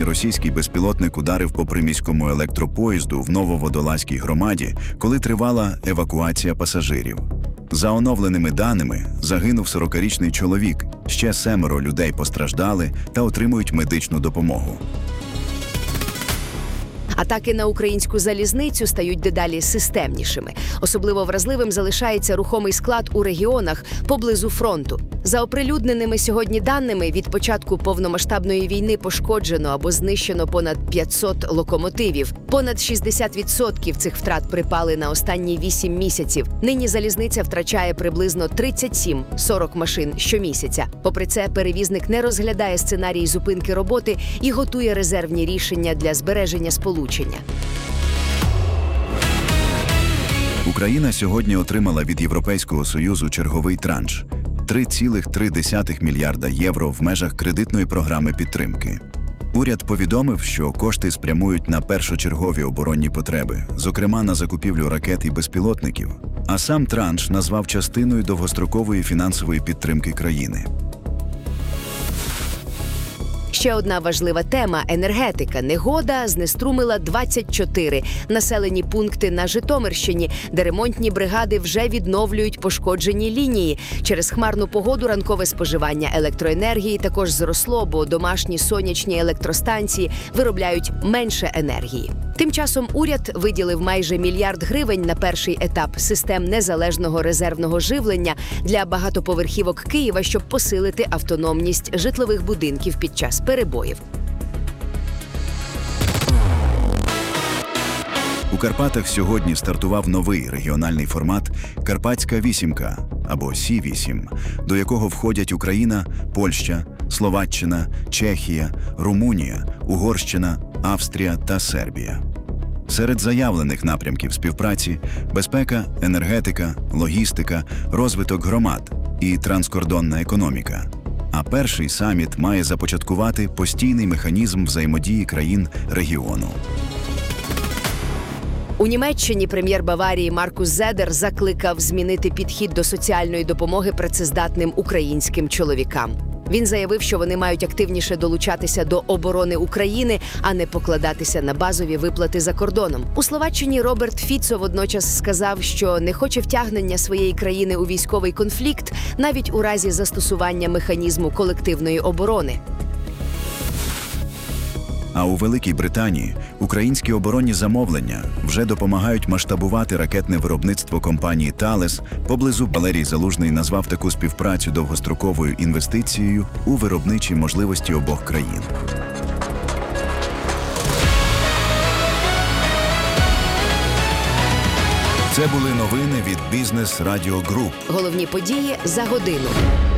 російський безпілотник ударив по приміському електропоїзду в Нововодолазькій громаді, коли тривала евакуація пасажирів. За оновленими даними, загинув 40-річний чоловік, ще 7 людей постраждали та отримують медичну допомогу. Атаки на українську залізницю стають дедалі системнішими. Особливо вразливим залишається рухомий склад у регіонах поблизу фронту. За оприлюдненими сьогодні даними, від початку повномасштабної війни пошкоджено або знищено понад 500 локомотивів. Понад 60% цих втрат припали на останні 8 місяців. Нині залізниця втрачає приблизно 37-40 машин щомісяця. Попри це, перевізник не розглядає сценарій зупинки роботи і готує резервні рішення для збереження сполучення. Україна сьогодні отримала від Європейського Союзу черговий транш – 3,3 мільярда євро в межах кредитної програми підтримки. Уряд повідомив, що кошти спрямують на першочергові оборонні потреби, зокрема на закупівлю ракет і безпілотників, а сам транш назвав частиною довгострокової фінансової підтримки країни. Ще одна важлива тема – енергетика. Негода знеструмила 24 населені пункти на Житомирщині, де ремонтні бригади вже відновлюють пошкоджені лінії. Через хмарну погоду ранкове споживання електроенергії також зросло, бо домашні сонячні електростанції виробляють менше енергії. Тим часом уряд виділив майже 1 мільярд гривень на перший етап систем незалежного резервного живлення для багатоповерхівок Києва, щоб посилити автономність житлових будинків під час перебоїв. У Карпатах сьогодні стартував новий регіональний формат «Карпатська вісімка» або Сі-8, до якого входять Україна, Польща, Словаччина, Чехія, Румунія, Угорщина, Австрія та Сербія. Серед заявлених напрямків співпраці – безпека, енергетика, логістика, розвиток громад і транскордонна економіка. А перший саміт має започаткувати постійний механізм взаємодії країн регіону. У Німеччині прем'єр Баварії Маркус Зедер закликав змінити підхід до соціальної допомоги працездатним українським чоловікам. Він заявив, що вони мають активніше долучатися до оборони України, а не покладатися на базові виплати за кордоном. У Словаччині Роберт Фіцо водночас сказав, що не хоче втягнення своєї країни у військовий конфлікт, навіть у разі застосування механізму колективної оборони. А у Великій Британії українські оборонні замовлення вже допомагають масштабувати ракетне виробництво компанії «Талес». Поблизу Валерій Залужний назвав таку співпрацю довгостроковою інвестицією у виробничі можливості обох країн. Це були новини від Бізнес Радіо Груп. Головні події за годину.